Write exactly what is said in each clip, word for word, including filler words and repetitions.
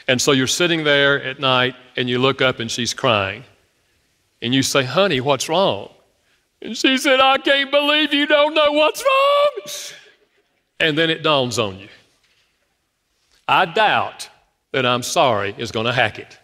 And so you're sitting there at night and you look up and she's crying. And you say, honey, what's wrong? And she said, I can't believe you don't know what's wrong. And then it dawns on you. I doubt that I'm sorry is going to hack it.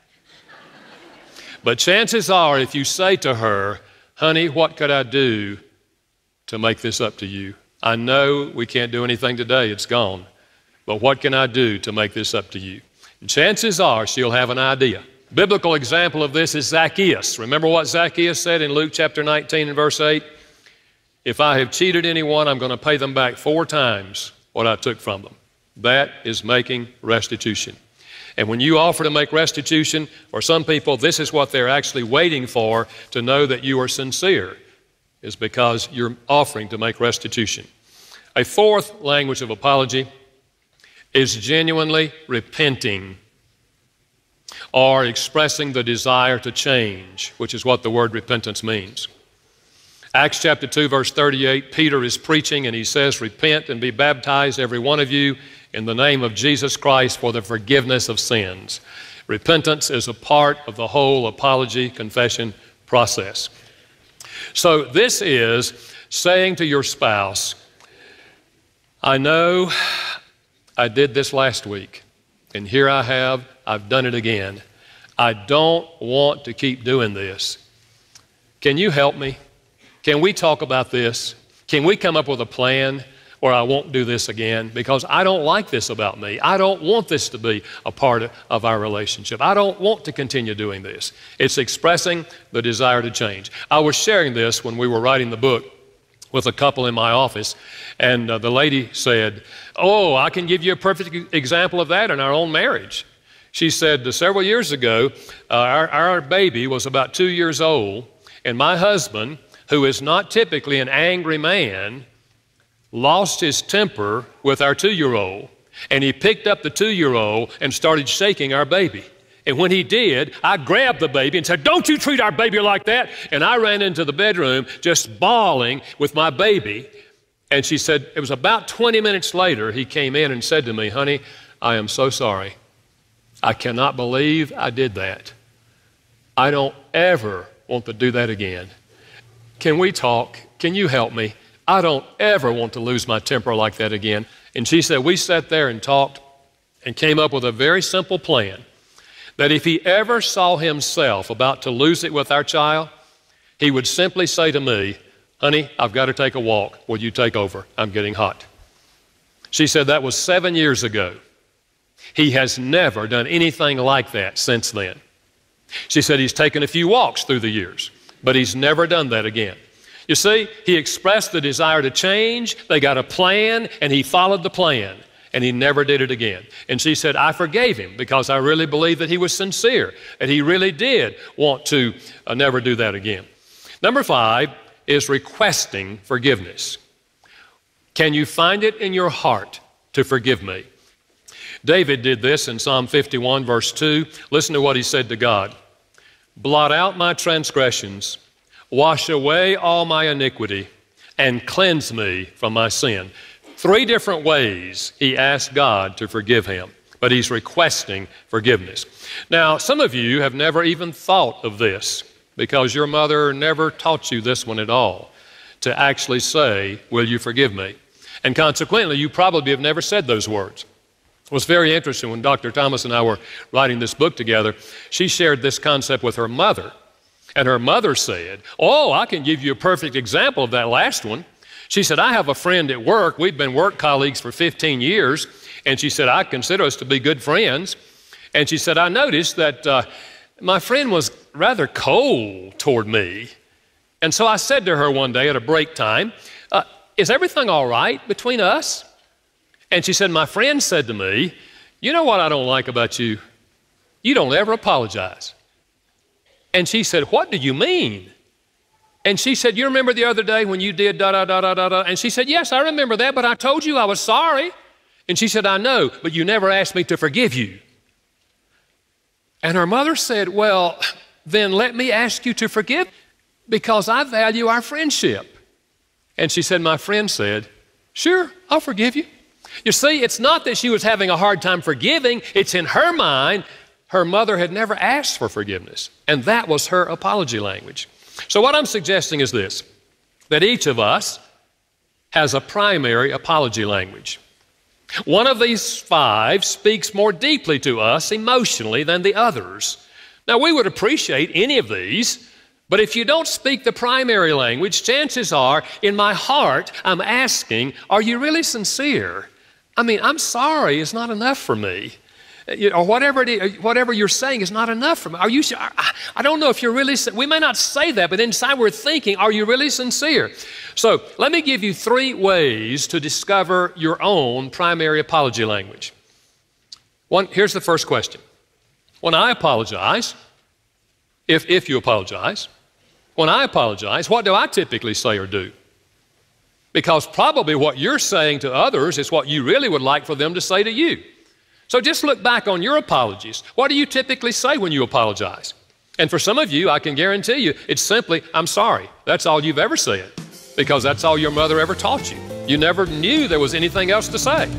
But chances are if you say to her, honey, what could I do to make this up to you? I know we can't do anything today, it's gone. But what can I do to make this up to you? And chances are she'll have an idea. Biblical example of this is Zacchaeus. Remember what Zacchaeus said in Luke chapter nineteen and verse eight? If I have cheated anyone, I'm going to pay them back four times what I took from them. That is making restitution. And when you offer to make restitution, for some people, this is what they're actually waiting for to know that you are sincere, is because you're offering to make restitution. A fourth language of apology is genuinely repenting or expressing the desire to change, which is what the word repentance means. Acts chapter two, verse thirty-eight, Peter is preaching and he says, repent and be baptized, every one of you, in the name of Jesus Christ for the forgiveness of sins. Repentance is a part of the whole apology confession process. So this is saying to your spouse, I know I did this last week, and here I have, I've done it again. I don't want to keep doing this. Can you help me? Can we talk about this? Can we come up with a plan where I won't do this again? Because I don't like this about me. I don't want this to be a part of our relationship. I don't want to continue doing this. It's expressing the desire to change. I was sharing this when we were writing the book with a couple in my office, and uh, the lady said, oh, I can give you a perfect example of that in our own marriage. She said, uh, several years ago, uh, our, our baby was about two years old, and my husband, who is not typically an angry man, lost his temper with our two-year-old, and he picked up the two-year-old and started shaking our baby. And when he did, I grabbed the baby and said, don't you treat our baby like that. And I ran into the bedroom just bawling with my baby. And she said, it was about twenty minutes later, he came in and said to me, honey, I am so sorry. I cannot believe I did that. I don't ever want to do that again. Can we talk? Can you help me? I don't ever want to lose my temper like that again. And she said, we sat there and talked and came up with a very simple plan that if he ever saw himself about to lose it with our child, he would simply say to me, honey, I've got to take a walk. Will you take over? I'm getting hot. She said that was seven years ago. He has never done anything like that since then. She said he's taken a few walks through the years, but he's never done that again. You see, he expressed the desire to change, they got a plan, and he followed the plan, and he never did it again. And she said, I forgave him because I really believe that he was sincere, and he really did want to uh, never do that again. Number five is requesting forgiveness. Can you find it in your heart to forgive me? David did this in Psalm fifty-one, verse two. Listen to what he said to God. Blot out my transgressions, wash away all my iniquity, and cleanse me from my sin. Three different ways he asked God to forgive him, but he's requesting forgiveness. Now, some of you have never even thought of this because your mother never taught you this one at all, to actually say, will you forgive me? And consequently, you probably have never said those words. It was very interesting when Doctor Thomas and I were writing this book together. She shared this concept with her mother. And her mother said, oh, I can give you a perfect example of that last one. She said, I have a friend at work. We've been work colleagues for fifteen years. And she said, I consider us to be good friends. And she said, I noticed that uh, my friend was rather cold toward me. And so I said to her one day at a break time, uh, is everything all right between us? And she said, my friend said to me, you know what I don't like about you? You don't ever apologize. And she said, what do you mean? And she said, you remember the other day when you did da da da da da da? And she said, yes, I remember that, but I told you I was sorry. And she said, I know, but you never asked me to forgive you. And her mother said, well, then let me ask you to forgive because I value our friendship. And she said, my friend said, sure, I'll forgive you. You see, it's not that she was having a hard time forgiving. It's in her mind, her mother had never asked for forgiveness, and that was her apology language. So what I'm suggesting is this, that each of us has a primary apology language. One of these five speaks more deeply to us emotionally than the others. Now, we would appreciate any of these, but if you don't speak the primary language, chances are, in my heart, I'm asking, are you really sincere? I mean, I'm sorry is not enough for me. You know, or whatever, it is, whatever you're saying is not enough for me. Are you? I, I don't know if you're really, we may not say that, but inside we're thinking, are you really sincere? So let me give you three ways to discover your own primary apology language. One, here's the first question. When I apologize, if, if you apologize, when I apologize, what do I typically say or do? Because probably what you're saying to others is what you really would like for them to say to you. So just look back on your apologies. What do you typically say when you apologize? And for some of you, I can guarantee you, it's simply, I'm sorry. That's all you've ever said, because that's all your mother ever taught you. You never knew there was anything else to say.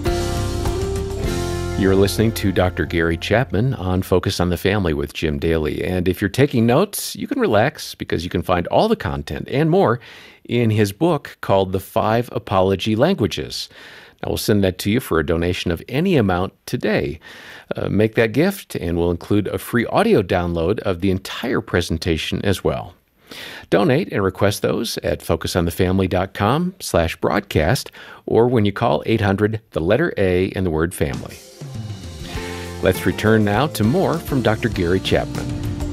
You're listening to Doctor Gary Chapman on Focus on the Family with Jim Daly. And if you're taking notes, you can relax because you can find all the content and more in his book called The Five Apology Languages. I will send that to you for a donation of any amount today. Uh, make that gift, and we'll include a free audio download of the entire presentation as well. Donate and request those at focusonthefamily.com slash broadcast, or when you call eight hundred, the letter A, and the word family. Let's return now to more from Doctor Gary Chapman.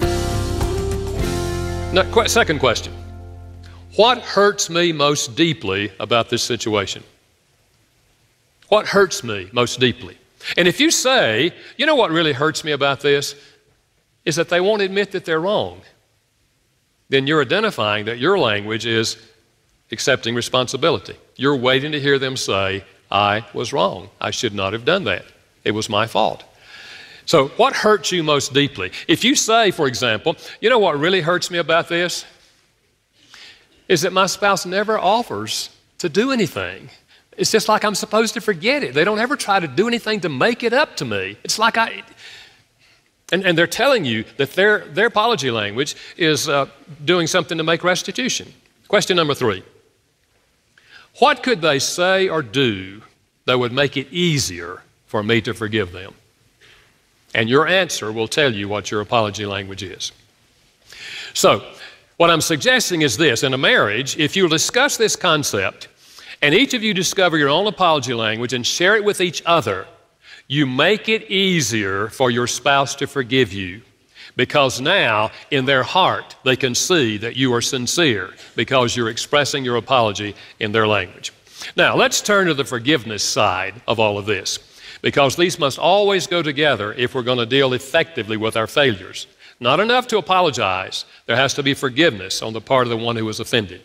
Now, qu- second question. What hurts me most deeply about this situation? What hurts me most deeply? And if you say, you know what really hurts me about this is that they won't admit that they're wrong, then you're identifying that your language is accepting responsibility. You're waiting to hear them say, I was wrong. I should not have done that. It was my fault. So what hurts you most deeply? If you say, for example, you know what really hurts me about this is that my spouse never offers to do anything. It's just like I'm supposed to forget it. They don't ever try to do anything to make it up to me. It's like I, and, and they're telling you that their, their apology language is uh, doing something to make restitution. Question number three. What could they say or do that would make it easier for me to forgive them? And your answer will tell you what your apology language is. So, what I'm suggesting is this. In a marriage, if you discuss this concept, and each of you discover your own apology language and share it with each other, you make it easier for your spouse to forgive you, because now in their heart they can see that you are sincere because you're expressing your apology in their language. Now let's turn to the forgiveness side of all of this, because these must always go together if we're going to deal effectively with our failures. Not enough to apologize. There has to be forgiveness on the part of the one who was offended.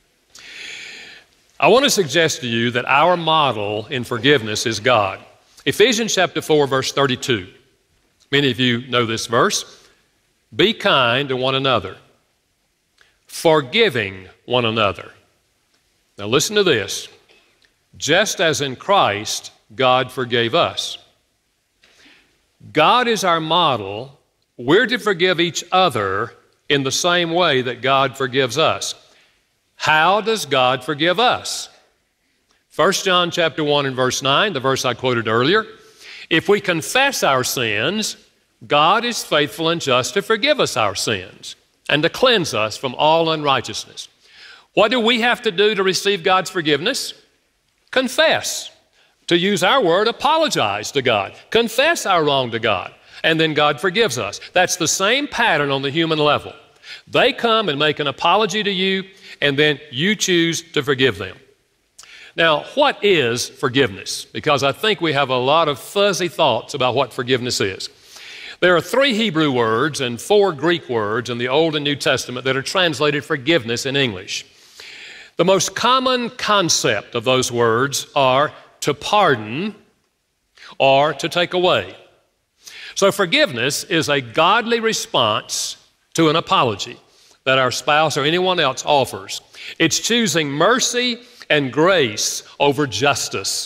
I want to suggest to you that our model in forgiveness is God. Ephesians chapter four, verse thirty-two. Many of you know this verse. Be kind to one another, forgiving one another. Now listen to this. Just as in Christ, God forgave us. God is our model. We're to forgive each other in the same way that God forgives us. How does God forgive us? First John chapter one and verse nine, the verse I quoted earlier. If we confess our sins, God is faithful and just to forgive us our sins and to cleanse us from all unrighteousness. What do we have to do to receive God's forgiveness? Confess. To use our word, apologize to God. Confess our wrong to God. And then God forgives us. That's the same pattern on the human level. They come and make an apology to you, and then you choose to forgive them. Now, what is forgiveness? Because I think we have a lot of fuzzy thoughts about what forgiveness is. There are three Hebrew words and four Greek words in the Old and New Testament that are translated forgiveness in English. The most common concept of those words are to pardon or to take away. So forgiveness is a godly response to an apology that our spouse or anyone else offers. It's choosing mercy and grace over justice.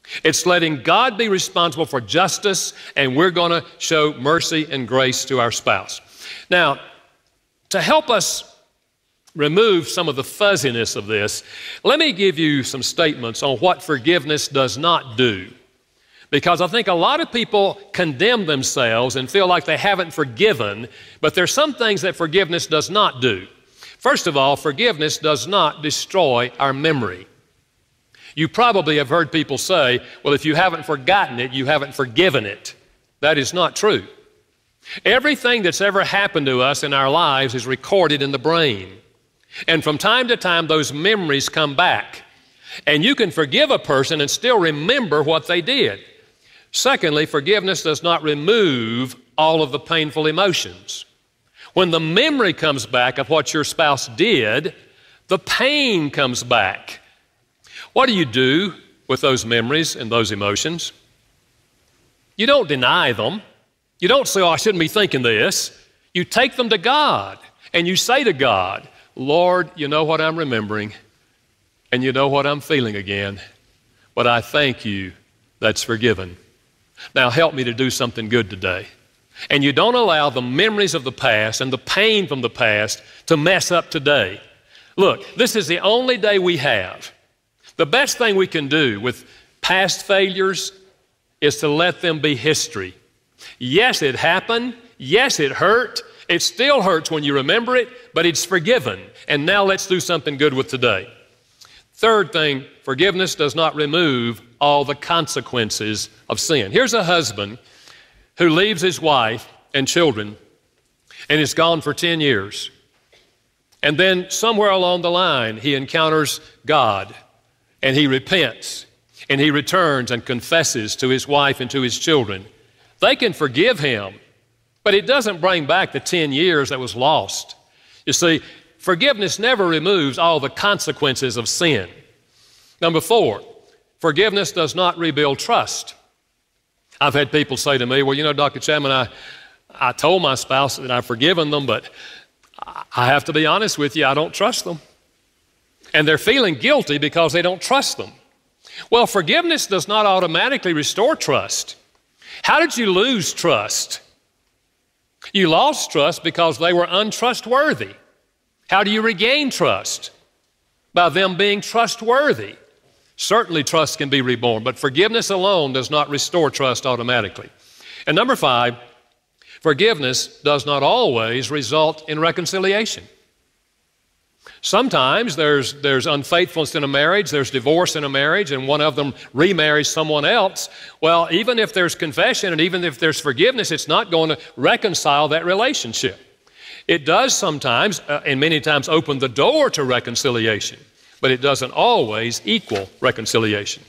It's letting God be responsible for justice, and we're going to show mercy and grace to our spouse. Now, to help us remove some of the fuzziness of this, let me give you some statements on what forgiveness does not do. Because I think a lot of people condemn themselves and feel like they haven't forgiven, but there's some things that forgiveness does not do. First of all, forgiveness does not destroy our memory. You probably have heard people say, well, if you haven't forgotten it, you haven't forgiven it. That is not true. Everything that's ever happened to us in our lives is recorded in the brain. And from time to time, those memories come back. And you can forgive a person and still remember what they did. Secondly, forgiveness does not remove all of the painful emotions. When the memory comes back of what your spouse did, the pain comes back. What do you do with those memories and those emotions? You don't deny them. You don't say, oh, I shouldn't be thinking this. You take them to God and you say to God, Lord, you know what I'm remembering and you know what I'm feeling again, but I thank you that's forgiven. Now help me to do something good today. And you don't allow the memories of the past and the pain from the past to mess up today. Look, this is the only day we have. The best thing we can do with past failures is to let them be history. Yes, it happened. Yes, it hurt. It still hurts when you remember it, but it's forgiven. And now let's do something good with today. Third thing, forgiveness does not remove all the consequences of sin. Here's a husband who leaves his wife and children and is gone for ten years. And then somewhere along the line, he encounters God and he repents and he returns and confesses to his wife and to his children. They can forgive him, but it doesn't bring back the ten years that was lost. You see, forgiveness never removes all the consequences of sin. Number four, forgiveness does not rebuild trust. I've had people say to me, well, you know, Doctor Chapman, I, I told my spouse that I've forgiven them, but I have to be honest with you, I don't trust them. And they're feeling guilty because they don't trust them. Well, forgiveness does not automatically restore trust. How did you lose trust? You lost trust because they were untrustworthy. How do you regain trust? By them being trustworthy. Certainly trust can be reborn, but forgiveness alone does not restore trust automatically. And number five, forgiveness does not always result in reconciliation. Sometimes there's, there's unfaithfulness in a marriage, there's divorce in a marriage, and one of them remarries someone else. Well, even if there's confession and even if there's forgiveness, it's not going to reconcile that relationship. It does sometimes, uh, and many times, open the door to reconciliation, but it doesn't always equal reconciliation.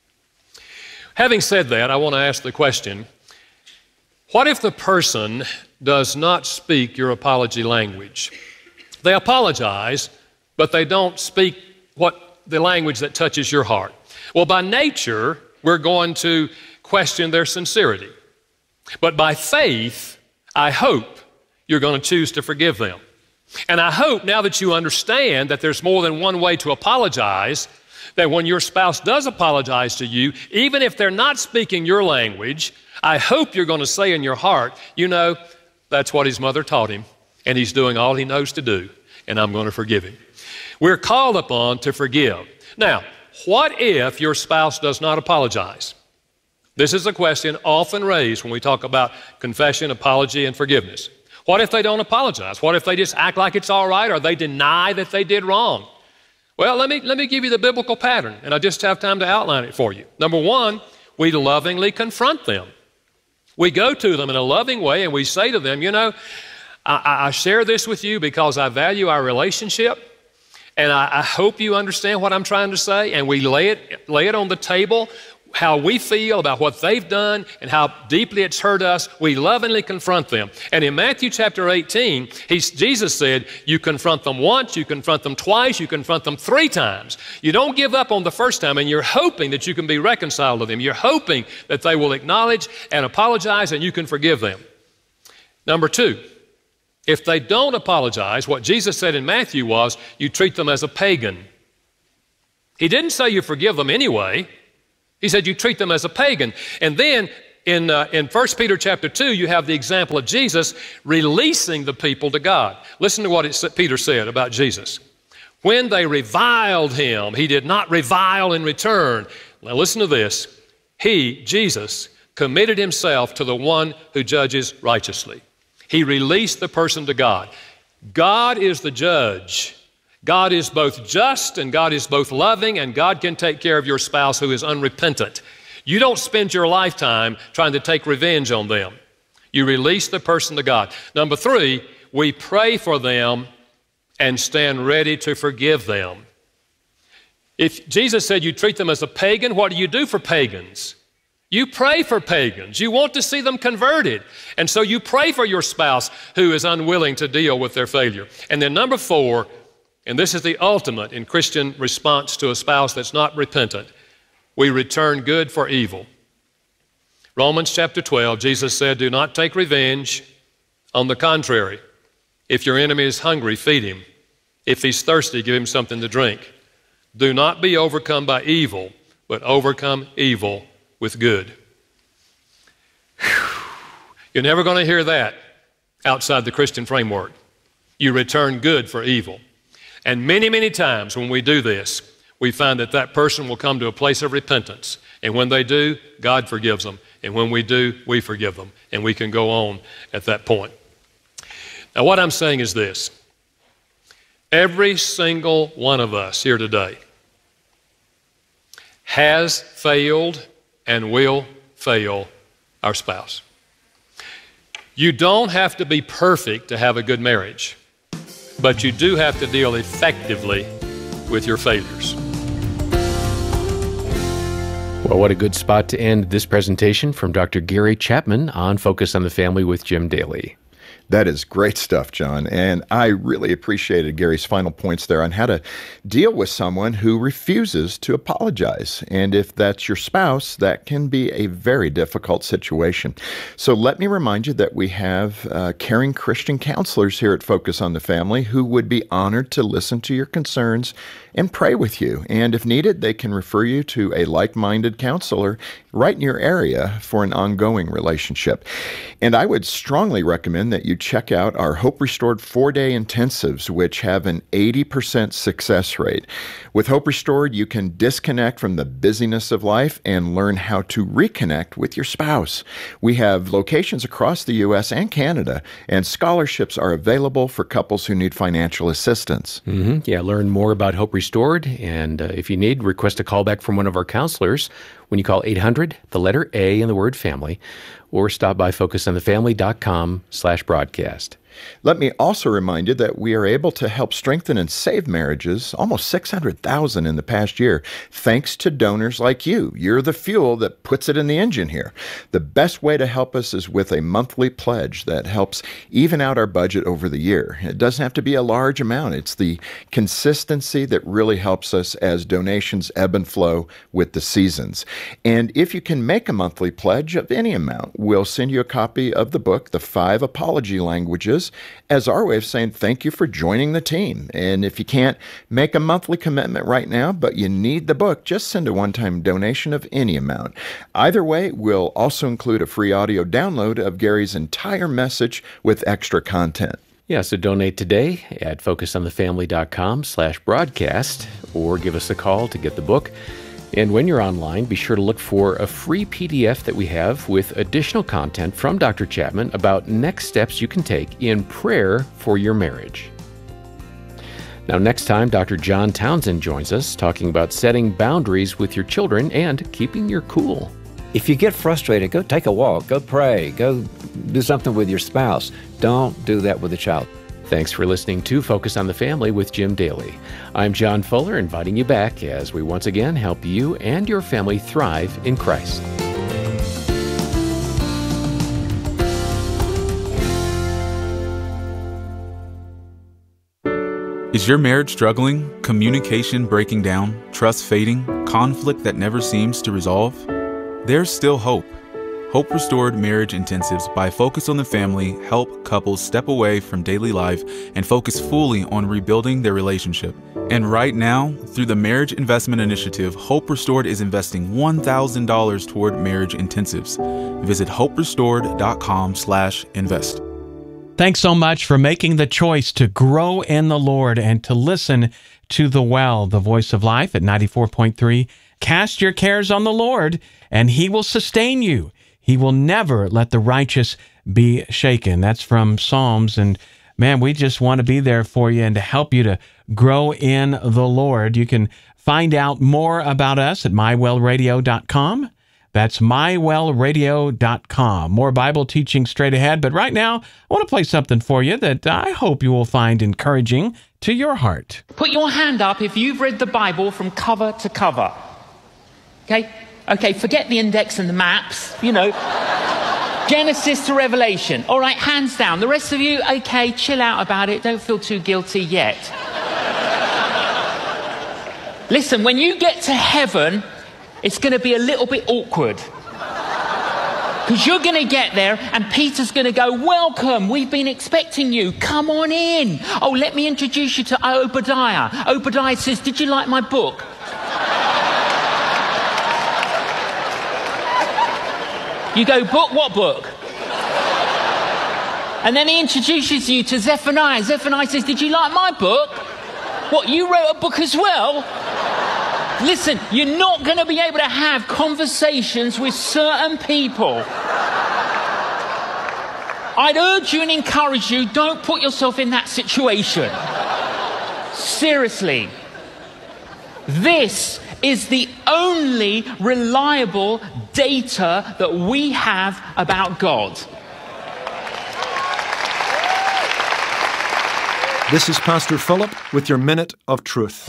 Having said that, I want to ask the question, what if the person does not speak your apology language? They apologize, but they don't speak what the language that touches your heart. Well, by nature, we're going to question their sincerity. But by faith, I hope you're going to choose to forgive them. And I hope now that you understand that there's more than one way to apologize, that when your spouse does apologize to you, even if they're not speaking your language, I hope you're going to say in your heart, you know, that's what his mother taught him, and he's doing all he knows to do, and I'm going to forgive him. We're called upon to forgive. Now, what if your spouse does not apologize? This is a question often raised when we talk about confession, apology, and forgiveness. What if they don't apologize? What if they just act like it's all right, or they deny that they did wrong? Well, let me, let me give you the biblical pattern, and I just have time to outline it for you. Number one, we lovingly confront them. We go to them in a loving way, and we say to them, you know, I, I share this with you because I value our relationship, and I, I hope you understand what I'm trying to say, and we lay it, lay it on the table, how we feel about what they've done and how deeply it's hurt us. We lovingly confront them. And in Matthew chapter eighteen, he's, Jesus said, you confront them once, you confront them twice, you confront them three times. You don't give up on the first time, and you're hoping that you can be reconciled to them. You're hoping that they will acknowledge and apologize and you can forgive them. Number two, if they don't apologize, what Jesus said in Matthew was, you treat them as a pagan. He didn't say you forgive them anyway. He said you treat them as a pagan. And then in, uh, in First Peter chapter two, you have the example of Jesus releasing the people to God. Listen to what it, Peter said about Jesus. When they reviled him, he did not revile in return. Now listen to this. He, Jesus, committed himself to the one who judges righteously. He released the person to God. God is the judge. God is both just and God is both loving, and God can take care of your spouse who is unrepentant. You don't spend your lifetime trying to take revenge on them. You release the person to God. Number three, we pray for them and stand ready to forgive them. If Jesus said you treat them as a pagan, what do you do for pagans? You pray for pagans. You want to see them converted. And so you pray for your spouse who is unwilling to deal with their failure. And then number four, and this is the ultimate in Christian response to a spouse that's not repentant, we return good for evil. Romans chapter twelve, Jesus said, do not take revenge. On the contrary, if your enemy is hungry, feed him. If he's thirsty, give him something to drink. Do not be overcome by evil, but overcome evil with good. Whew. You're never going to hear that outside the Christian framework. You return good for evil. And many, many times when we do this, we find that that person will come to a place of repentance. And when they do, God forgives them. And when we do, we forgive them. And we can go on at that point. Now, what I'm saying is this. Every single one of us here today has failed and will fail our spouse. You don't have to be perfect to have a good marriage, but you do have to deal effectively with your failures. Well, what a good spot to end this presentation from Doctor Gary Chapman on Focus on the Family with Jim Daly. That is great stuff, John. And I really appreciated Gary's final points there on how to deal with someone who refuses to apologize. And if that's your spouse, that can be a very difficult situation. So let me remind you that we have uh, caring Christian counselors here at Focus on the Family who would be honored to listen to your concerns and pray with you. And if needed, they can refer you to a like-minded counselor right in your area for an ongoing relationship. And I would strongly recommend that you check out our Hope Restored four-day intensives, which have an eighty percent success rate. With Hope Restored, you can disconnect from the busyness of life and learn how to reconnect with your spouse. We have locations across the U S and Canada, and scholarships are available for couples who need financial assistance. Mm-hmm. Yeah, learn more about Hope Restored, and uh, if you need, request a call back from one of our counselors when you call eight hundred, the letter A and the word family, or stop by focusonthefamily.com slash broadcast. Let me also remind you that we are able to help strengthen and save marriages, almost six hundred thousand in the past year, thanks to donors like you. You're the fuel that puts it in the engine here. The best way to help us is with a monthly pledge that helps even out our budget over the year. It doesn't have to be a large amount. It's the consistency that really helps us as donations ebb and flow with the seasons. And if you can make a monthly pledge of any amount, we'll send you a copy of the book, The Five Apology Languages, as our way of saying thank you for joining the team. And if you can't make a monthly commitment right now, but you need the book, just send a one-time donation of any amount. Either way, we'll also include a free audio download of Gary's entire message with extra content. Yeah, so donate today at focusonthefamily.com slash broadcast, or give us a call to get the book. And when you're online, be sure to look for a free P D F that we have with additional content from Doctor Chapman about next steps you can take in prayer for your marriage. Now, next time, Doctor John Townsend joins us talking about setting boundaries with your children and keeping your cool. If you get frustrated, go take a walk, go pray, go do something with your spouse. Don't do that with a child. Thanks for listening to Focus on the Family with Jim Daly. I'm John Fuller, inviting you back as we once again help you and your family thrive in Christ. Is your marriage struggling? Communication breaking down? Trust fading? Conflict that never seems to resolve? There's still hope. Hope Restored Marriage Intensives by Focus on the Family help couples step away from daily life and focus fully on rebuilding their relationship. And right now, through the Marriage Investment Initiative, Hope Restored is investing one thousand dollars toward marriage intensives. Visit hope restored dot com slash invest. Thanks so much for making the choice to grow in the Lord and to listen to The Well, the voice of life at ninety-four point three. Cast your cares on the Lord, and He will sustain you. He will never let the righteous be shaken. That's from Psalms. And man, we just want to be there for you and to help you to grow in the Lord. You can find out more about us at my well radio dot com. That's my well radio dot com. More Bible teaching straight ahead. But right now, I want to play something for you that I hope you will find encouraging to your heart. Put your hand up if you've read the Bible from cover to cover. Okay? Okay, forget the index and the maps, you know. Genesis to Revelation. All right, hands down. The rest of you, okay, chill out about it. Don't feel too guilty yet. Listen, when you get to heaven, it's going to be a little bit awkward. Because you're going to get there and Peter's going to go, welcome, we've been expecting you. Come on in. Oh, let me introduce you to Obadiah. Obadiah says, did you like my book? You go, book? What book? And then he introduces you to Zephaniah. Zephaniah says, did you like my book? What, you wrote a book as well? Listen, you're not going to be able to have conversations with certain people. I'd urge you and encourage you, don't put yourself in that situation. Seriously. This is the only reliable data that we have about God. This is Pastor Philip with your Minute of Truth.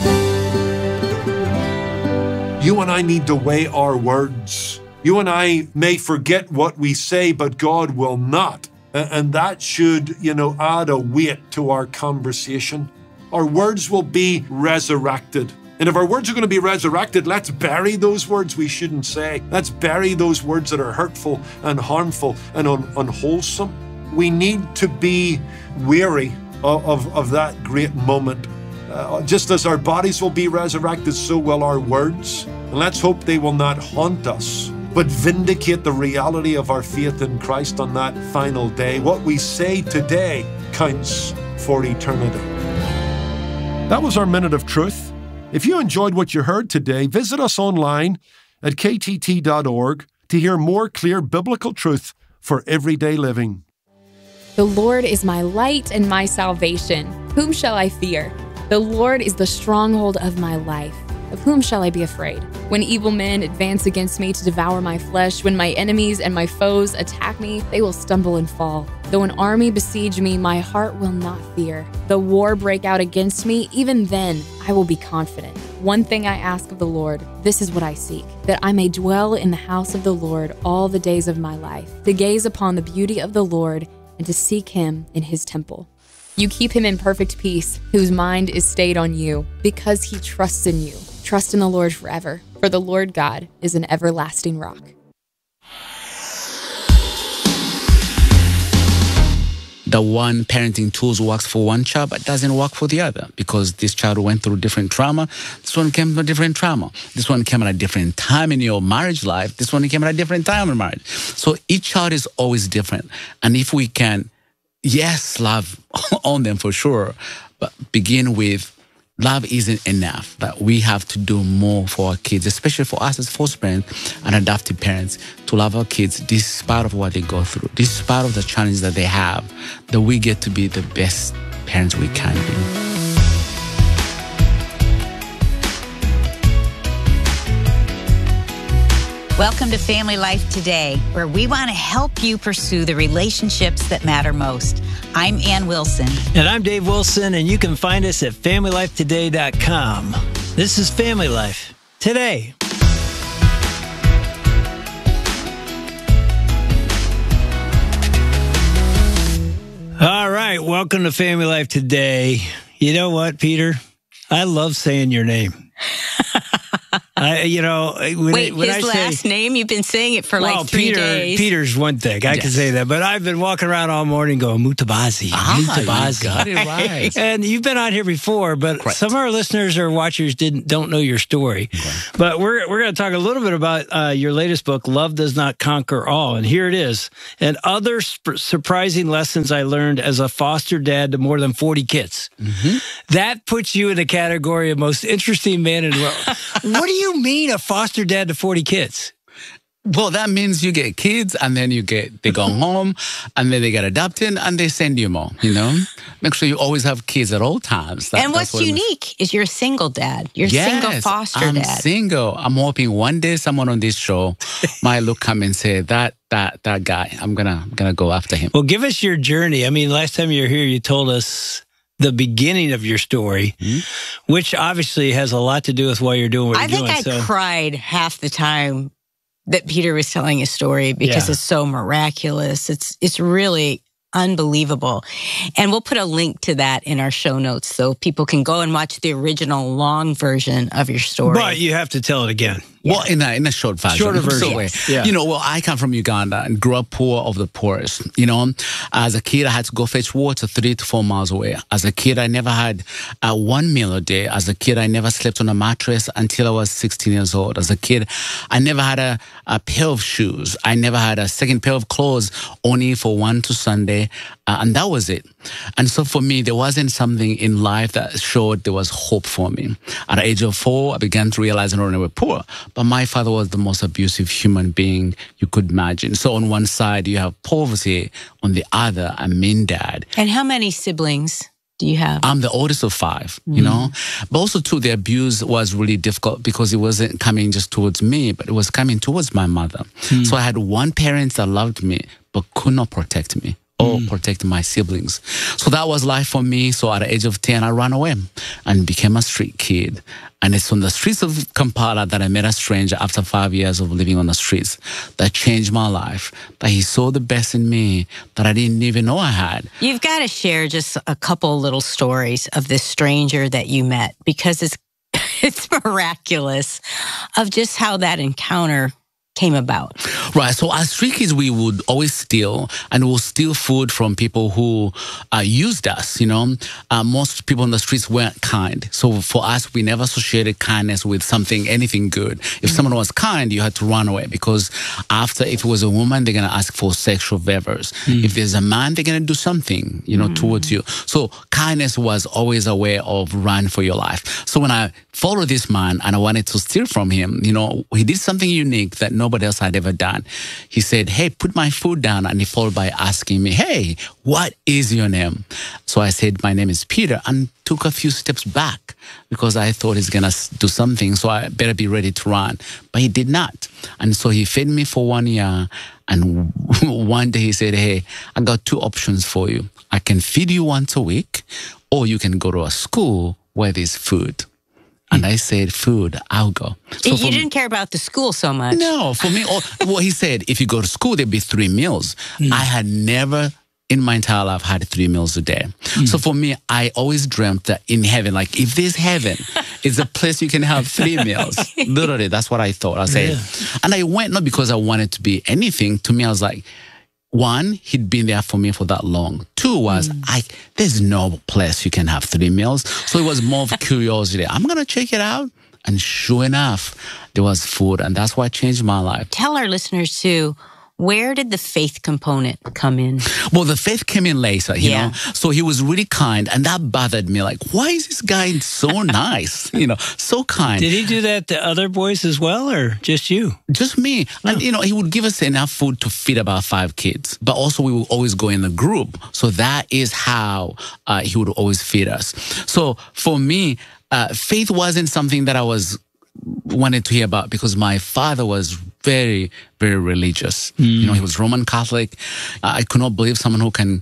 You and I need to weigh our words. You and I may forget what we say, but God will not. And that should, you know, add a weight to our conversation. Our words will be resurrected. And if our words are going to be resurrected, let's bury those words we shouldn't say. Let's bury those words that are hurtful and harmful and un- unwholesome. We need to be weary of, of, of that great moment. Uh, just as our bodies will be resurrected, so will our words. And let's hope they will not haunt us, but vindicate the reality of our faith in Christ on that final day. What we say today counts for eternity. That was our Minute of Truth. If you enjoyed what you heard today, visit us online at k t t dot org to hear more clear biblical truth for everyday living. The Lord is my light and my salvation. Whom shall I fear? The Lord is the stronghold of my life. Of whom shall I be afraid? When evil men advance against me to devour my flesh, when my enemies and my foes attack me, they will stumble and fall. Though an army besiege me, my heart will not fear. Though war break out against me, even then I will be confident. One thing I ask of the Lord, this is what I seek, that I may dwell in the house of the Lord all the days of my life, to gaze upon the beauty of the Lord and to seek Him in His temple. You keep him in perfect peace, whose mind is stayed on you, because he trusts in you. Trust in the Lord forever, for the Lord God is an everlasting rock. The one parenting tools works for one child, but doesn't work for the other, because this child went through different trauma. This one came from a different trauma. This one came at a different time in your marriage life. This one came at a different time in marriage. So each child is always different. And if we can, yes, love on them for sure, but begin with love isn't enough, that we have to do more for our kids, especially for us as foster parents and adoptive parents, to love our kids despite of what they go through, despite of the challenges that they have, that we get to be the best parents we can be. Welcome to Family Life Today, where we want to help you pursue the relationships that matter most. I'm Ann Wilson. And I'm Dave Wilson, and you can find us at family life today dot com. This is Family Life Today. All right, welcome to Family Life Today. You know what, Peter? I love saying your name. Uh, you know, when, Wait, when his I last say, name? You've been saying it for well, like three Peter, days. Peter's one thing. I Yes. can say that. But I've been walking around all morning going, Mutabazi, Ah, Mutabazi. you got it right. And you've been on here before, but Correct. some of our listeners or watchers didn't don't know your story. But we're we're going to talk a little bit about uh, your latest book, Love Does Not Conquer All. And here it is. And other sp- surprising lessons I learned as a foster dad to more than forty kids. Mm-hmm. That puts you in the category of most interesting man in the world. What do you mean a foster dad to forty kids? Well, that means you get kids, and then you get they go home, and then they get adopted, and they send you more. You know, make sure you always have kids at all times. That- and that's what's what it means. unique is you're a single dad. You're a Yes, single foster I'm dad. single. I'm hoping one day someone on this show might look come and say that that that guy. I'm gonna I'm gonna go after him. Well, give us your journey. I mean, last time you were here, you told us the beginning of your story, Mm-hmm. which obviously has a lot to do with why you're doing what I you're think doing. I so. cried half the time that Peter was telling his story because Yeah. it's so miraculous. It's it's really unbelievable. And we'll put a link to that in our show notes so people can go and watch the original long version of your story. But you have to tell it again. Well, in a in a short version. Shorter version. So, uh, Yeah. You know, well, I come from Uganda and grew up poor of the poorest. You know, as a kid, I had to go fetch water three to four miles away. As a kid, I never had uh, one meal a day. As a kid, I never slept on a mattress until I was sixteen years old. As a kid, I never had a, a pair of shoes. I never had a second pair of clothes, only for one to Sunday. Uh, and that was it. And so for me, there wasn't something in life that showed there was hope for me. At the age of four, I began to realize not only we were poor, but my father was the most abusive human being you could imagine. So on one side, you have poverty. On the other, a mean dad. And how many siblings do you have? I'm the oldest of five, you know. But also, too, the abuse was really difficult because it wasn't coming just towards me, but it was coming towards my mother. So I had one parent that loved me, but could not protect me or protect my siblings. So that was life for me. So at the age of ten, I ran away and became a street kid. And it's on the streets of Kampala that I met a stranger after five years of living on the streets that changed my life, that he saw the best in me that I didn't even know I had. You've got to share just a couple little stories of this stranger that you met because it's it's miraculous of just how that encounter came about. Right. So as street kids, we would always steal, and we'll steal food from people who uh, used us, you know. Uh, most people on the streets weren't kind. So for us, we never associated kindness with something, anything good. If someone was kind, you had to run away because after, if it was a woman, they're going to ask for sexual favors. Mm. If there's a man, they're going to do something, you know, mm. towards you. So kindness was always a way of run for your life. So when I followed this man and I wanted to steal from him, you know, he did something unique that nobody else had ever done. He said, hey, put my food down. And he followed by asking me, hey, what is your name? So I said, my name is Peter, and took a few steps back because I thought he's going to do something. So I better be ready to run. But he did not. And so he fed me for one year. And one day he said, hey, I got two options for you. I can feed you once a week, or you can go to a school where there's food. And I said, food, I'll go. So you didn't care about the school so much. No, for me, all, well, he said, if you go to school, there'd be three meals. Mm. I had never in my entire life had three meals a day. Mm. So for me, I always dreamt that in heaven, like if there's heaven, it's a place you can have three meals. Literally, that's what I thought. I said, yeah. And I went not because I wanted to be anything. To me, I was like, one, he'd been there for me for that long. Two was, mm. I there's no place you can have three meals. So it was more of curiosity. I'm going to check it out. And sure enough, there was food. And that's what changed my life. Tell our listeners, too, where did the faith component come in? Well, the faith came in later, you yeah. know. So he was really kind. And that bothered me. Like, why is this guy so nice? You know, so kind. Did he do that to other boys as well, or just you? Just me. Oh. And, you know, he would give us enough food to feed about five kids. But also we would always go in a group. So that is how uh, he would always feed us. So for me, uh, faith wasn't something that I was wanted to hear about because my father was very, very religious. Mm. You know, he was Roman Catholic. Uh, I could not believe someone who can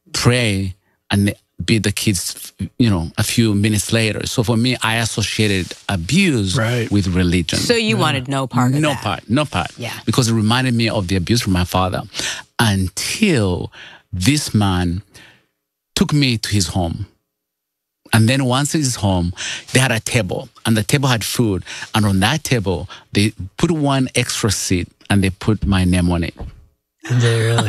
pray and beat the kids, you know, a few minutes later. So for me, I associated abuse right. with religion. So you yeah. wanted no part of no that? No part, no part. Yeah. Because it reminded me of the abuse from my father until this man took me to his home. And then once he's home, they had a table, and the table had food. And on that table, they put one extra seat, and they put my name on it. Did they really?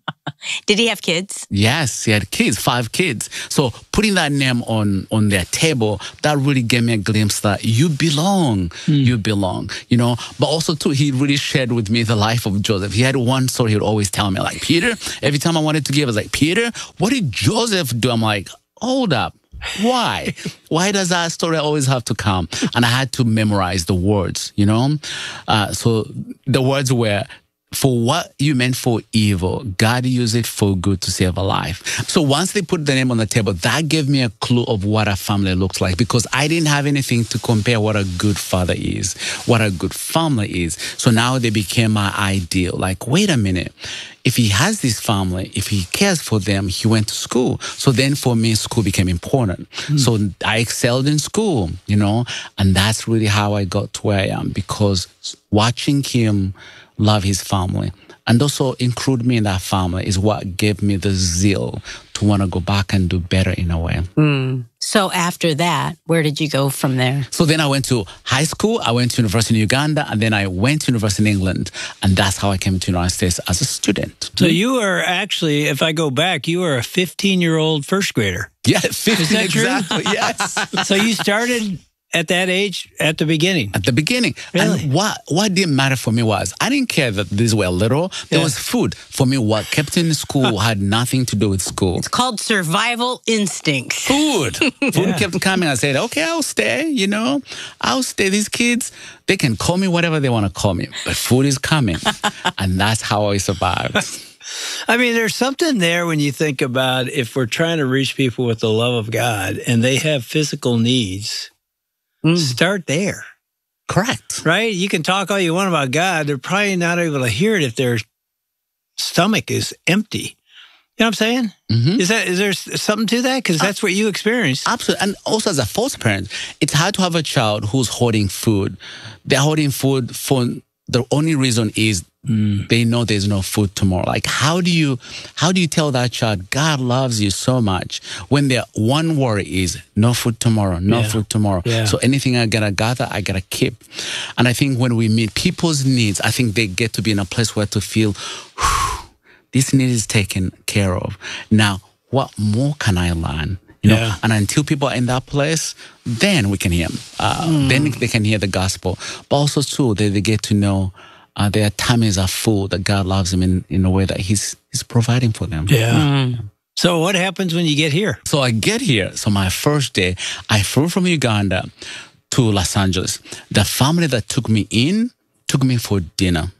Did he have kids? Yes, he had kids, five kids. So putting that name on on their table, that really gave me a glimpse that you belong, mm. you belong, you know. But also, too, he really shared with me the life of Joseph. He had one story he would always tell me, like, Peter, every time I wanted to give, I was like, Peter, what did Joseph do? I'm like, hold up. Why? Why does that story always have to come? And I had to memorize the words, you know. Uh, so the words were, for what you meant for evil, God used it for good to save a life. So once they put the name on the table, that gave me a clue of what a family looks like, because I didn't have anything to compare what a good father is, what a good family is. So now they became my ideal. Like, wait a minute. If he has this family, if he cares for them, he went to school. So then for me, school became important. Mm. So I excelled in school, you know, and that's really how I got to where I am, because watching him love his family and also include me in that family is what gave me the zeal to want to go back and do better in a way. Mm. So after that, where did you go from there? So then I went to high school, I went to university in Uganda, and then I went to university in England, and that's how I came to the United States as a student. So you are actually, if I go back, you are a fifteen-year-old first grader. Yeah, fifteen, is that exactly, true? Yes. So you started at that age, at the beginning? At the beginning. Really? And what, what didn't matter for me was, I didn't care that these were little. There Yeah. was food. For me, what kept in school had nothing to do with school. It's called survival instincts. Food. Food Yeah. kept coming. I said, okay, I'll stay, you know. I'll stay. These kids, they can call me whatever they want to call me, but food is coming. And that's how I survived. I mean, there's something there when you think about if we're trying to reach people with the love of God and they have physical needs, mm. start there. Correct. Right? You can talk all you want about God. They're probably not able to hear it if their stomach is empty. You know what I'm saying? Mm-hmm. Is that is there something to that? Because that's what you experienced. Absolutely. And also as a foster parent, it's hard to have a child who's hoarding food. They're hoarding food for the only reason is mm. they know there's no food tomorrow. Like, how do you how do you tell that child God loves you so much when their one worry is no food tomorrow, no Yeah. food tomorrow. Yeah. So anything I gotta gather, I gotta keep. And I think when we meet people's needs, I think they get to be in a place where to feel, whew, this need is taken care of. Now, what more can I learn? You know, Yeah. and until people are in that place, then we can hear them. Uh, mm. Then they can hear the gospel. But also, too, they, they get to know uh, their tummies are full, that God loves them in, in a way that He's He's providing for them. Yeah. Mm. So what happens when you get here? So I get here. So my first day, I flew from Uganda to Los Angeles. The family that took me in took me for dinner.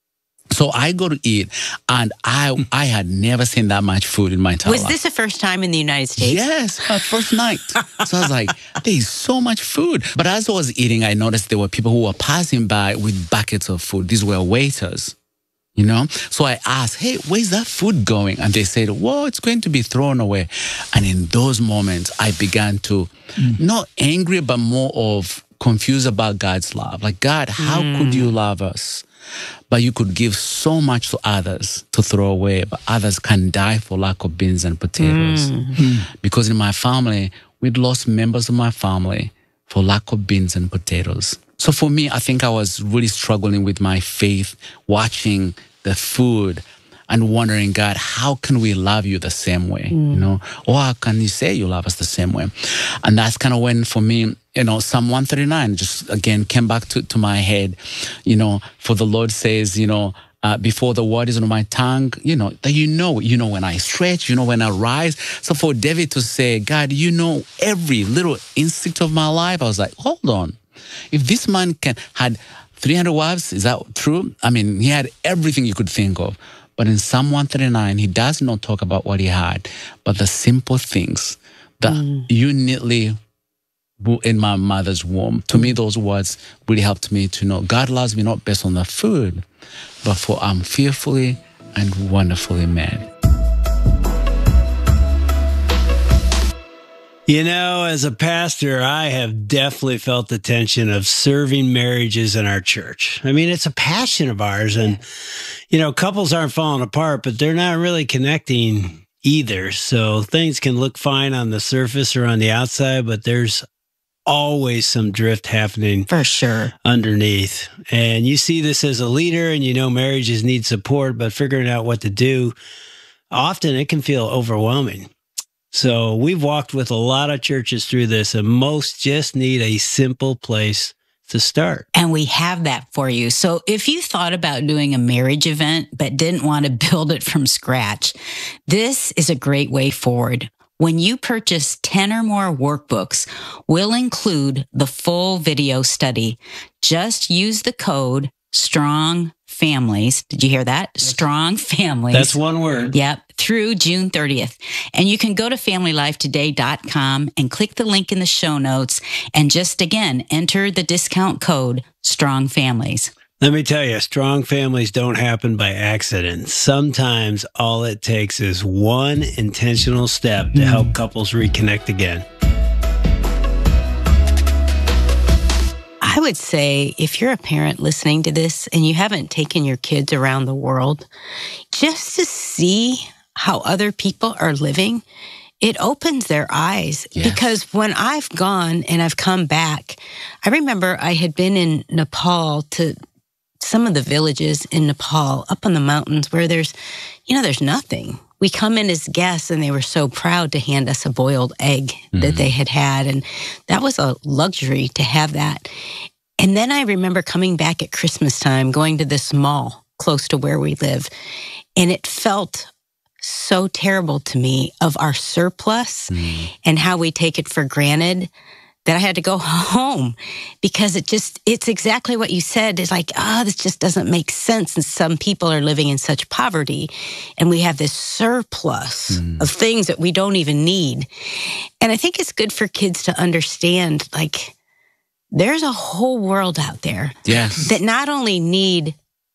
So I go to eat, and I I had never seen that much food in my entire Was life. this the first time in the United States? Yes, my first night. So I was like, there's so much food. But as I was eating, I noticed there were people who were passing by with buckets of food. These were waiters, you know? So I asked, hey, where's that food going? And they said, well, it's going to be thrown away. And in those moments, I began to, mm. not angry, but more of confused about God's love. Like, God, how mm. could you love us? But you could give so much to others to throw away, but others can die for lack of beans and potatoes. Mm. Because in my family, we'd lost members of my family for lack of beans and potatoes. So for me, I think I was really struggling with my faith, watching the food and wondering, God, how can we love you the same way? Mm. You know, or how can you say you love us the same way? And that's kind of when, for me, you know, Psalm one thirty-nine just again came back to, to my head. You know, for the Lord says, you know, uh, before the word is on my tongue, you know, that you know, you know when I stretch, you know when I rise. So for David to say, God, you know every little instinct of my life, I was like, hold on. If this man can had three hundred wives, is that true? I mean, he had everything you could think of. But in Psalm one thirty-nine, he does not talk about what he had, but the simple things that mm. you neatly in my mother's womb. To me, those words really helped me to know God loves me not based on the food, but for I'm fearfully and wonderfully made. You know, as a pastor, I have definitely felt the tension of serving marriages in our church. I mean, it's a passion of ours. And, you know, couples aren't falling apart, but they're not really connecting either. So things can look fine on the surface or on the outside, but there's always some drift happening for sure underneath. And you see this as a leader, and you know marriages need support, but figuring out what to do, often it can feel overwhelming. So we've walked with a lot of churches through this, and most just need a simple place to start. And we have that for you. So if you thought about doing a marriage event but didn't want to build it from scratch, this is a great way forward. When you purchase ten or more workbooks, we'll include the full video study. Just use the code STRONG FAMILIES. Did you hear that? Strong Families. That's one word. Yep. Through June thirtieth. And you can go to family life today dot com and click the link in the show notes and just again, enter the discount code STRONG FAMILIES. Let me tell you, strong families don't happen by accident. Sometimes all it takes is one intentional step to help couples reconnect again. I would say if you're a parent listening to this and you haven't taken your kids around the world, just to see how other people are living, it opens their eyes. Yes. Because when I've gone and I've come back, I remember I had been in Nepal to some of the villages in Nepal up on the mountains where there's, you know, there's nothing. We come in as guests and they were so proud to hand us a boiled egg mm-hmm. that they had had. And that was a luxury to have that. And then I remember coming back at Christmas time, going to this mall close to where we live. And it felt so terrible to me of our surplus mm-hmm. and how we take it for granted that I had to go home because it just, it's exactly what you said. It's like, ah, oh, this just doesn't make sense. And some people are living in such poverty and we have this surplus mm. of things that we don't even need. And I think it's good for kids to understand, like, there's a whole world out there yes. that not only need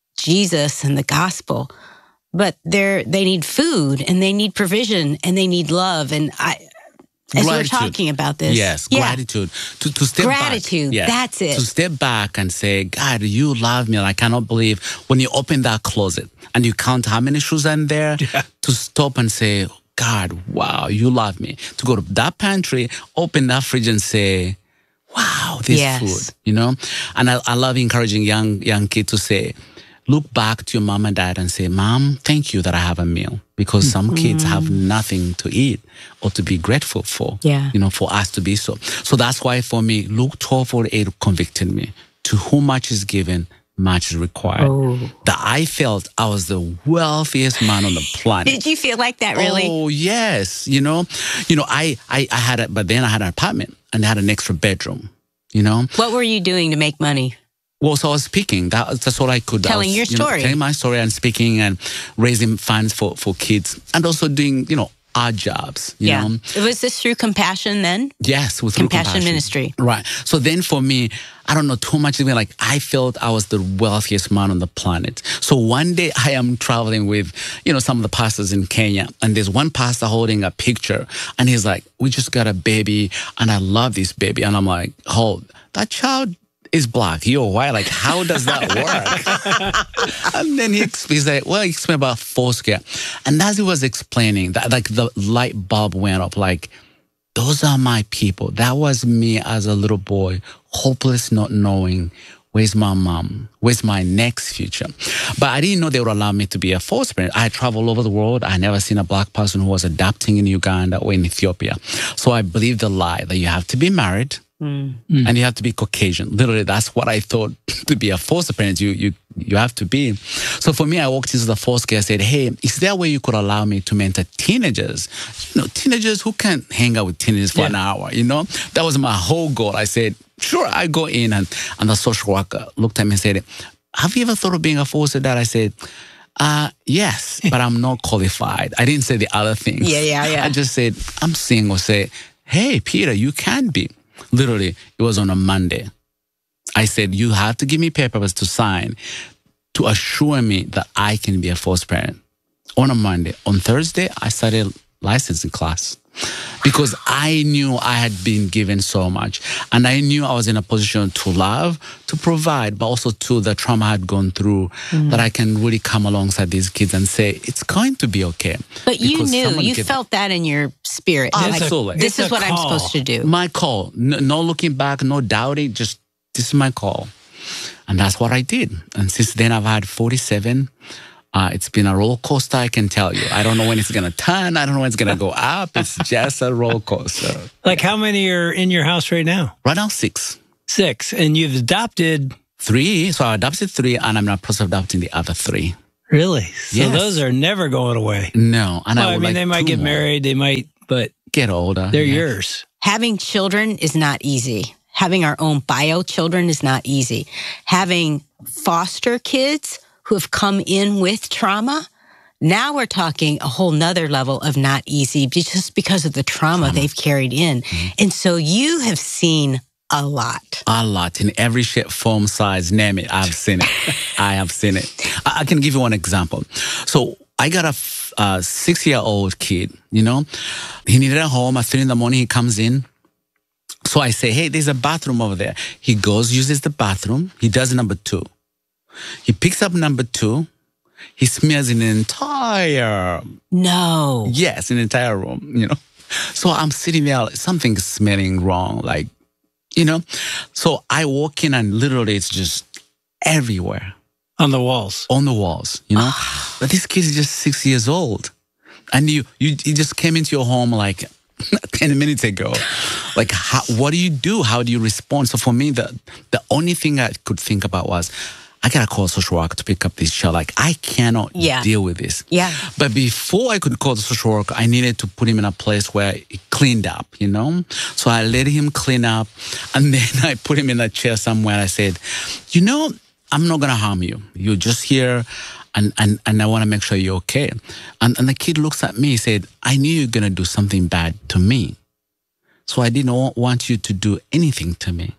Jesus and the gospel, but they're, they need food and they need provision and they need love. And I, As gratitude. we're talking about this. Yes, yeah. gratitude. To, to step gratitude, back. Yeah. That's it. To step back and say, God, you love me. And I cannot believe when you open that closet and you count how many shoes are in there, yeah. to stop and say, God, wow, you love me. To go to that pantry, open that fridge and say, wow, this yes. food, you know? And I, I love encouraging young young kids to say, look back to your mom and dad and say, Mom, thank you that I have a meal. Because some mm-hmm. kids have nothing to eat or to be grateful for, yeah. you know, for us to be so. So that's why for me, Luke twelve forty-eight convicted me. To whom much is given, much is required. Oh. That I felt I was the wealthiest man on the planet. Did you feel like that, really? Oh, yes. You know, you know, I, I, I had, a, but then I had an apartment and I had an extra bedroom, you know. What were you doing to make money? Well, so I was speaking. That, that's all I could. Telling I was, your story. You know, telling my story and speaking and raising funds for, for kids and also doing, you know, odd jobs. You yeah. know? Was this through Compassion then? Yes. With Compassion, compassion Ministry. Right. So then for me, I don't know too much. Like I felt I was the wealthiest man on the planet. So one day I am traveling with, you know, some of the pastors in Kenya. And there's one pastor holding a picture. And he's like, we just got a baby. And I love this baby. And I'm like, oh, that child is black, you're white. Like, how does that work? And then he, he's like, well, he explained about Foursquare. And as he was explaining, that, like the light bulb went up, like, those are my people. That was me as a little boy, hopeless, not knowing where's my mom, where's my next future. But I didn't know they would allow me to be a foster parent. I traveled all over the world. I never seen a black person who was adopting in Uganda or in Ethiopia. So I believed the lie that you have to be married, Mm. and you have to be Caucasian. Literally, that's what I thought to be a foster parent. You you you have to be. So for me, I walked into the foster care. I said, "Hey, is there a way you could allow me to mentor teenagers? You know, teenagers who can hang out with teenagers for yeah. an hour. You know, that was my whole goal." I said, "Sure." I go in, and and the social worker looked at me and said, "Have you ever thought of being a foster dad?" I said, Uh, yes, but I'm not qualified. I didn't say the other things. Yeah, yeah, yeah. I just said, I'm single. Say, hey, Peter, you can be. Literally, it was on a Monday. I said, you have to give me papers to sign to assure me that I can be a foster parent. On a Monday. On Thursday, I started licensing class. Because I knew I had been given so much. And I knew I was in a position to love, to provide, but also to the trauma I had gone through, mm. that I can really come alongside these kids and say, it's going to be okay. But you knew, you felt that in your spirit. Absolutely. Like, this is what I'm supposed to do. My call. No, no looking back, no doubting, just this is my call. And that's what I did. And since then, I've had forty-seven. Uh, it's been a roller coaster, I can tell you. I don't know when it's going to turn. I don't know when it's going to go up. It's just a roller coaster. Like how many are in your house right now? Right now, six. Six. And you've adopted? Three. So I adopted three, and I'm in the process of adopting the other three. Really? So yes. Those are never going away? No. And well, I, I mean, like they might get more. married, they might, but... Get older. They're yeah. yours. Having children is not easy. Having our own bio children is not easy. Having foster kids who have come in with trauma, now we're talking a whole nother level of not easy just because of the trauma, trauma. they've carried in. Mm-hmm. And so you have seen a lot. A lot. In every shape, form, size, name it. I've seen it. I have seen it. I, I can give you one example. So I got a f- uh, six-year-old kid, you know. He needed a home. At three in the morning, he comes in. So I say, hey, there's a bathroom over there. He goes, uses the bathroom. He does number two. He picks up number two. He smears in an entire... No. Yes, an entire room, you know. So I'm sitting there, like, something's smelling wrong, like, you know. So I walk in and literally it's just everywhere. On the walls. On the walls, you know. But this kid is just six years old. And you, you, you just came into your home like ten minutes ago. Like, how, what do you do? How do you respond? So for me, the, the only thing I could think about was, I got to call a social worker to pick up this child. Like, I cannot yeah. deal with this. Yeah. But before I could call the social worker, I needed to put him in a place where he cleaned up, you know? So I let him clean up. And then I put him in a chair somewhere. I said, you know, I'm not going to harm you. You're just here. And, and, and I want to make sure you're okay. And, and the kid looks at me, he said, I knew you were going to do something bad to me. So I didn't want you to do anything to me.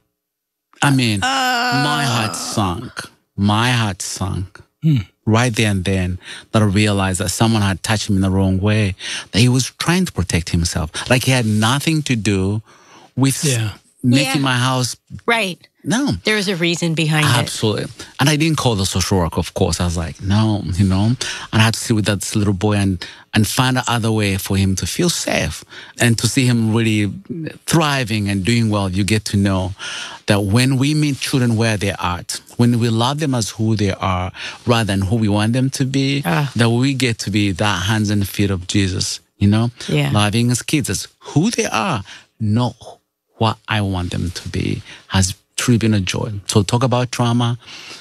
I mean, uh, my heart sunk. My heart sunk. Hmm. Right there and then, that I realized that someone had touched him in the wrong way, that he was trying to protect himself. Like he had nothing to do with yeah. making yeah. my house... Right. No. There was a reason behind Absolutely. it. Absolutely. And I didn't call the social worker, of course. I was like, no, you know. And I had to sit with that little boy and, and find another way for him to feel safe and to see him really thriving and doing well. You get to know that when we meet children where they're at, when we love them as who they are rather than who we want them to be, uh. that we get to be that hands and feet of Jesus, you know. Yeah. Loving as kids as who they are, not what I want them to be, has truly been a joy. So talk about trauma.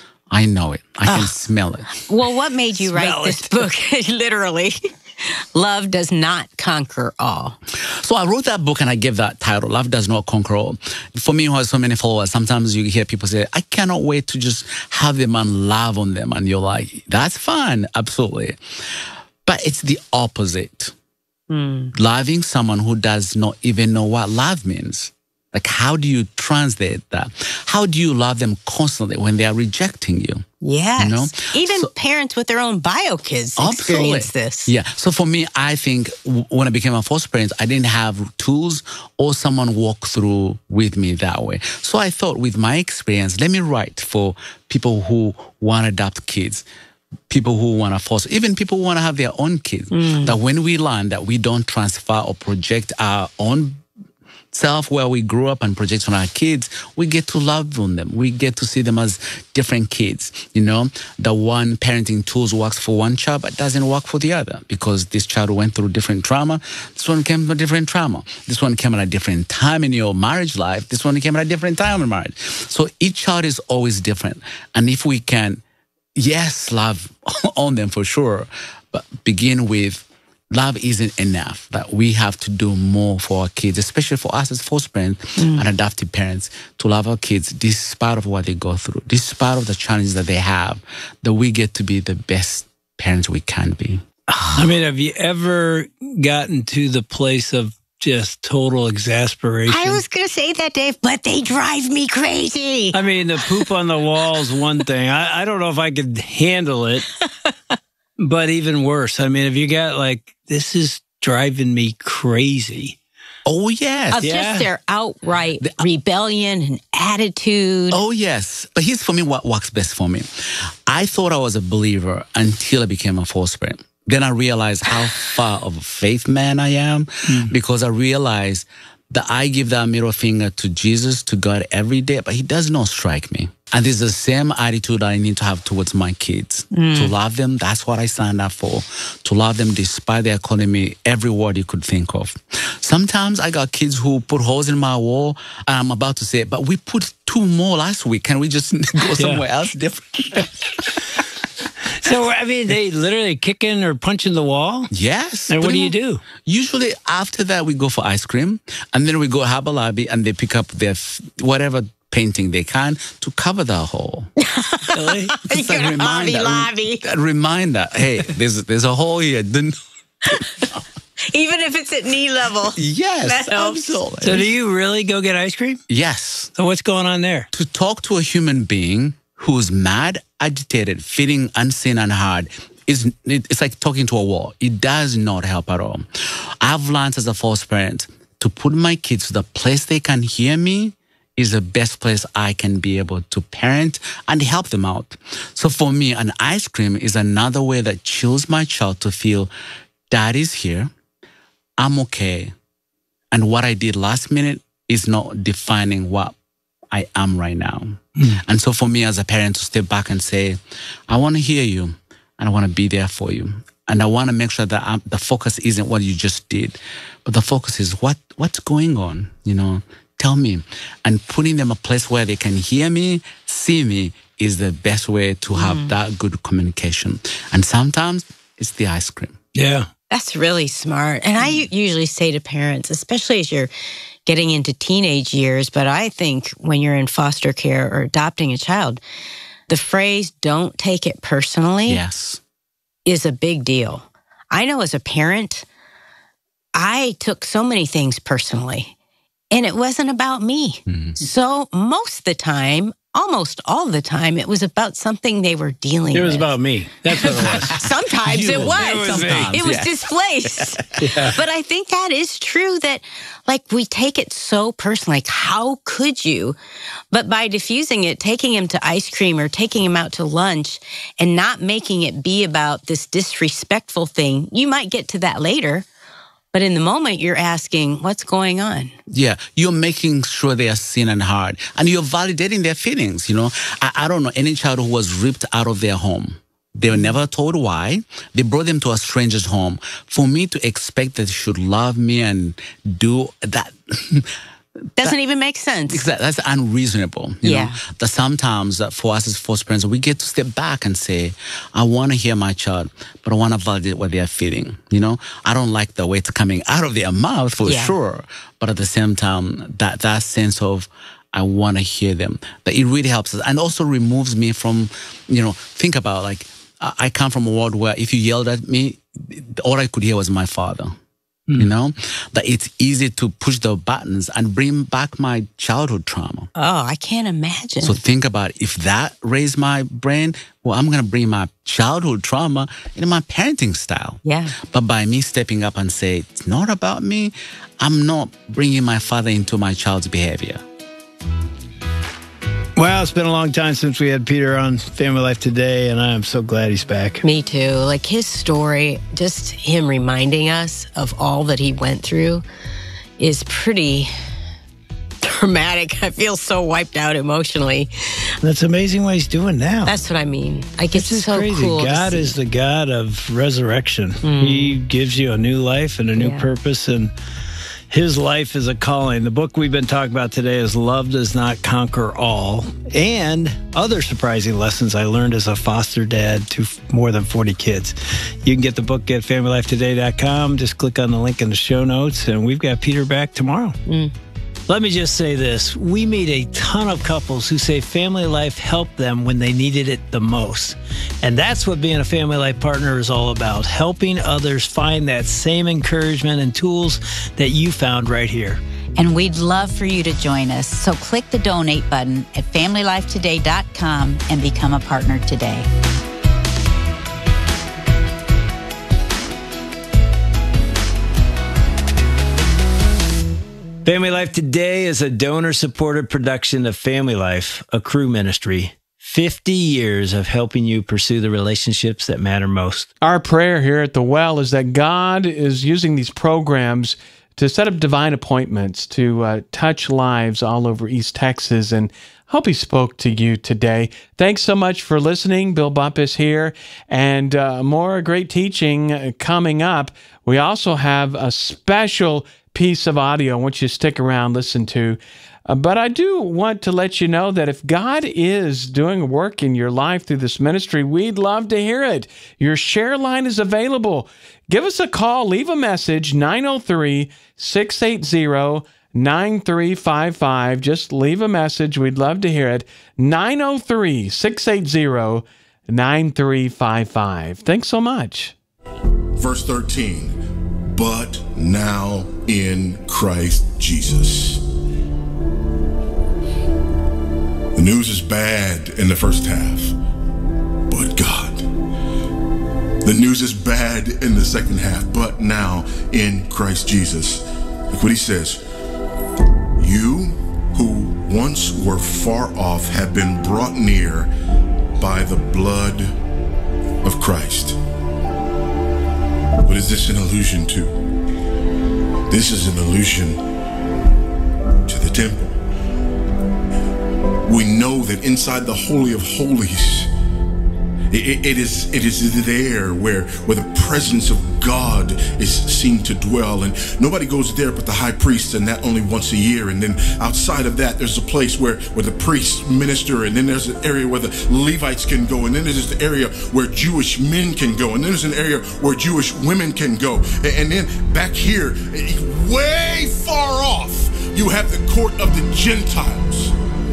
I know it. I can uh, smell it. Well, what made you write this book? Literally. Love Does Not Conquer All. So I wrote that book and I gave that title, Love Does Not Conquer All. For me, who has so many followers, sometimes you hear people say, I cannot wait to just have them and love on them. And you're like, that's fine. Absolutely. But it's the opposite. Mm. Loving someone who does not even know what love means. Like, how do you translate that? How do you love them constantly when they are rejecting you? Yes. You know? Even so, parents with their own bio kids experience this. Yeah. So for me, I think when I became a foster parent, I didn't have tools or someone walk through with me that way. So I thought with my experience, let me write for people who want to adopt kids, people who want to foster, even people who want to have their own kids. Mm. That when we learn that we don't transfer or project our own self where we grew up and project on our kids, we get to love on them. We get to see them as different kids. You know, the one parenting tools works for one child, but doesn't work for the other because this child went through different trauma. This one came from a different trauma. This one came at a different time in your marriage life. This one came at a different time in marriage. So each child is always different. And if we can, yes, love on them for sure, but begin with love isn't enough, that we have to do more for our kids, especially for us as foster parents mm. and adoptive parents, to love our kids despite of what they go through, despite of the challenges that they have, that we get to be the best parents we can be. I mean, have you ever gotten to the place of just total exasperation? I was going to say that, Dave, but they drive me crazy. I mean, the poop on the wall is one thing. I, I don't know if I could handle it. But even worse, I mean, if you got like, this is driving me crazy. Oh, yes. Of just their outright the, uh, rebellion and attitude. Oh, yes. But here's for me what works best for me. I thought I was a believer until I became a false parent. Then I realized how far of a faith man I am mm. because I realized that I give that middle finger to Jesus, to God every day, but he does not strike me. And it's the same attitude I need to have towards my kids. Mm. To love them, that's what I signed up for. To love them despite their calling me every word you could think of. Sometimes I got kids who put holes in my wall, and I'm about to say, but we put two more last week. Can we just go somewhere yeah. else different? So, I mean, they literally kicking or punching the wall? Yes. And what do you do? Usually after that, we go for ice cream, and then we go Harbor Lobby, and they pick up their whatever painting they can to cover the hole. Really? It's a reminder. Lobby. A reminder. Hey, there's there's a hole here. Didn't Even if it's at knee level. Yes, absolutely. So do you really go get ice cream? Yes. So what's going on there? To talk to a human being who's mad, agitated, feeling unseen and hard, is it's like talking to a wall. It does not help at all. I've learned as a false parent to put my kids to the place they can hear me is the best place I can be able to parent and help them out. So for me, an ice cream is another way that chills my child to feel Daddy's here, I'm okay, and what I did last minute is not defining what I am right now. Mm. And so for me as a parent to step back and say, I want to hear you and I want to be there for you. And I want to make sure that I'm, the focus isn't what you just did, but the focus is what what's going on, you know, tell me. And putting them a place where they can hear me, see me is the best way to have mm. that good communication. And sometimes it's the ice cream. Yeah. That's really smart. And I usually say to parents, especially as you're getting into teenage years, but I think when you're in foster care or adopting a child, the phrase, don't take it personally, yes, is a big deal. I know as a parent, I took so many things personally, and it wasn't about me. Mm-hmm. So most of the time, almost all the time, it was about something they were dealing with. It was with. about me. That's what it was. Sometimes you. it was. It was, Sometimes, it was yeah. displaced. yeah. But I think that is true that, like, we take it so personally. Like, how could you? But by diffusing it, taking him to ice cream or taking him out to lunch and not making it be about this disrespectful thing, you might get to that later. But in the moment, you're asking, what's going on? Yeah, you're making sure they are seen and heard. And you're validating their feelings, you know. I, I don't know any child who was ripped out of their home. They were never told why. They brought them to a stranger's home. For me to expect that they should love me and do that... Doesn't that, even make sense. That's unreasonable. You yeah. know? That sometimes uh, for us as foster parents, we get to step back and say, I want to hear my child, but I want to validate what they are feeling. You know, I don't like the way it's coming out of their mouth for yeah. sure. But at the same time, that, that sense of, I want to hear them, that it really helps us. And also removes me from, you know, think about like, I come from a world where if you yelled at me, all I could hear was my father. Mm. You know, that it's easy to push the buttons and bring back my childhood trauma. Oh, I can't imagine. So think about it. If that raised my brain, well, I'm going to bring my childhood trauma into my parenting style. Yeah. But by me stepping up and say, it's not about me, I'm not bringing my father into my child's behavior. Well, it's been a long time since we had Peter on Family Life Today, and I'm so glad he's back. Me too. Like his story, just him reminding us of all that he went through is pretty dramatic. I feel so wiped out emotionally. That's amazing what he's doing now. That's what I mean. Like, it's so crazy. cool. God is the God of resurrection. Mm. He gives you a new life and a new yeah. purpose, and his life is a calling. The book we've been talking about today is Love Does Not Conquer All, and other surprising lessons I learned as a foster dad to more than forty kids. You can get the book at family life today dot com. Just click on the link in the show notes, and we've got Peter back tomorrow. Mm. Let me just say this. We meet a ton of couples who say Family Life helped them when they needed it the most. And that's what being a Family Life partner is all about, helping others find that same encouragement and tools that you found right here. And we'd love for you to join us. So click the donate button at family life today dot com and become a partner today. Family Life Today is a donor-supported production of Family Life, a Cru ministry. fifty years of helping you pursue the relationships that matter most. Our prayer here at The Well is that God is using these programs to set up divine appointments to uh, touch lives all over East Texas, and hope he spoke to you today. Thanks so much for listening. Bill Bumpus here, and uh, more great teaching coming up. We also have a special piece of audio I want you to stick around, listen to. Uh, but I do want to let you know that if God is doing work in your life through this ministry, we'd love to hear it. Your share line is available. Give us a call. Leave a message, nine oh three, six eight zero, nine three five five. Just leave a message. We'd love to hear it. nine oh three, six eight zero, nine three five five. Thanks so much. Verse thirteen, but now in Christ Jesus. The news is bad in the first half, but God. The news is bad in the second half, but now in Christ Jesus. Look what he says. You who once were far off have been brought near by the blood of Christ. What is this an allusion to? This is an allusion to the temple. We know that inside the Holy of Holies, it, it is it is there where, where the presence of God is seen to dwell. And nobody goes there but the high priest, and that only once a year. And then outside of that, there's a place where, where the priests minister, and then there's an area where the Levites can go, and then there's the area where Jewish men can go, and then there's an area where Jewish women can go. And, and then back here, way far off, you have the court of the Gentiles.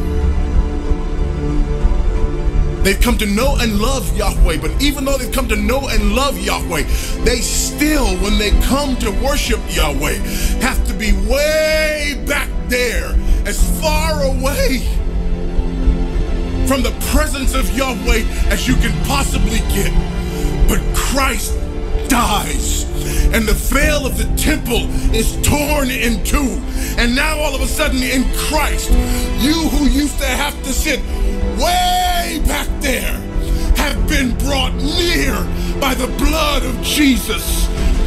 They've come to know and love Yahweh, but even though they've come to know and love Yahweh, they still, when they come to worship Yahweh, have to be way back there, as far away from the presence of Yahweh as you can possibly get. But Christ dies, and the veil of the temple is torn in two. And now all of a sudden in Christ, you who used to have to sit way back there have been brought near by the blood of Jesus.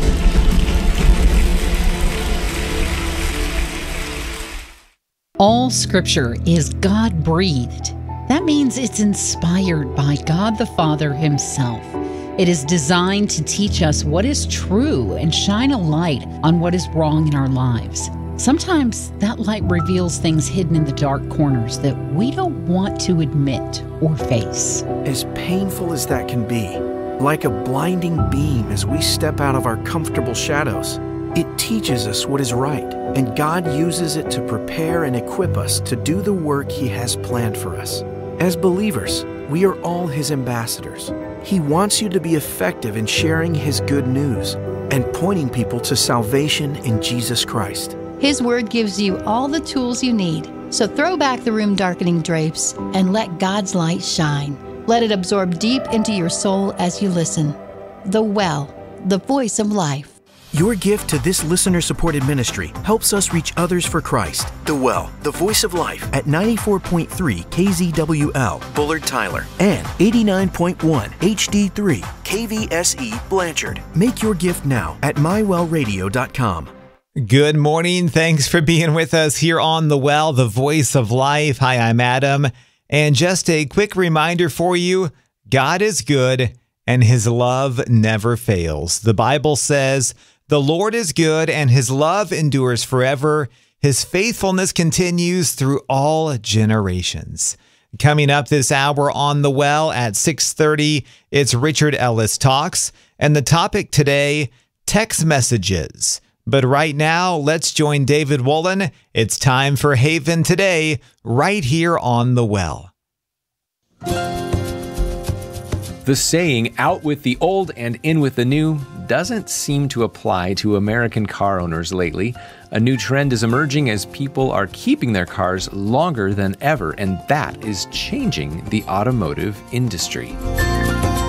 All scripture is God-breathed. That means it's inspired by God the Father himself. It is designed to teach us what is true and shine a light on what is wrong in our lives. Sometimes that light reveals things hidden in the dark corners that we don't want to admit or face. As painful as that can be, like a blinding beam as we step out of our comfortable shadows, it teaches us what is right, and God uses it to prepare and equip us to do the work He has planned for us. As believers, we are all His ambassadors. He wants you to be effective in sharing His good news and pointing people to salvation in Jesus Christ. His Word gives you all the tools you need. So throw back the room-darkening drapes and let God's light shine. Let it absorb deep into your soul as you listen. The Well, the voice of life. Your gift to this listener-supported ministry helps us reach others for Christ. The Well, the voice of life at ninety-four point three K Z W L, Bullard Tyler, and eighty-nine point one H D three K V S E Blanchard. Make your gift now at my well radio dot com. Good morning. Thanks for being with us here on The Well, the voice of life. Hi, I'm Adam. And just a quick reminder for you, God is good and His love never fails. The Bible says, the Lord is good and His love endures forever. His faithfulness continues through all generations. Coming up this hour on The Well at six thirty, it's Richard Ellis Talks. And the topic today, text messages. But right now, let's join David Wolin. It's time for Haven Today, right here on The Well. The saying, out with the old and in with the new, doesn't seem to apply to American car owners lately. A new trend is emerging as people are keeping their cars longer than ever, and that is changing the automotive industry.